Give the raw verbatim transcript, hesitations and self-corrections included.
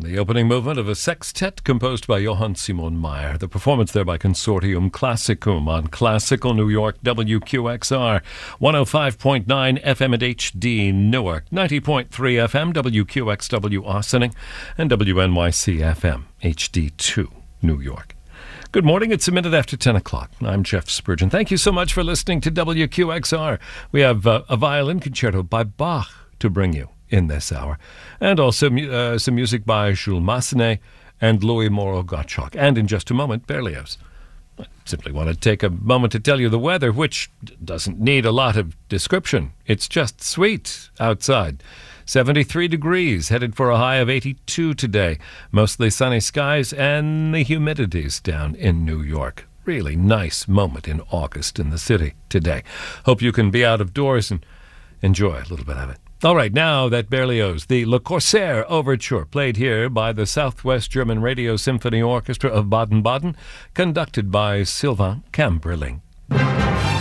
The opening movement of a sextet composed by Johann Simon Mayr. The performance there by Consortium Classicum on Classical New York, W Q X R, one oh five point nine F M at H D Newark, ninety point three F M, W Q X W Ossining, and W N Y C F M, H D two, New York. Good morning. It's a minute after ten o'clock. I'm Jeff Spurgeon. Thank you so much for listening to W Q X R. We have uh, a violin concerto by Bach to bring you in this hour, and also uh, some music by Jules Massenet and Louis Moreau Gottschalk. And in just a moment, Berlioz. I simply want to take a moment to tell you the weather, which doesn't need a lot of description. It's just sweet outside. seventy-three degrees, headed for a high of eighty-two today. Mostly sunny skies, and the humidity's down in New York. Really nice moment in August in the city today. Hope you can be out of doors and enjoy a little bit of it. All right, now that Berlioz, the Le Corsaire Overture, played here by the Southwest German Radio Symphony Orchestra of Baden-Baden, conducted by Sylvain Cambrelling.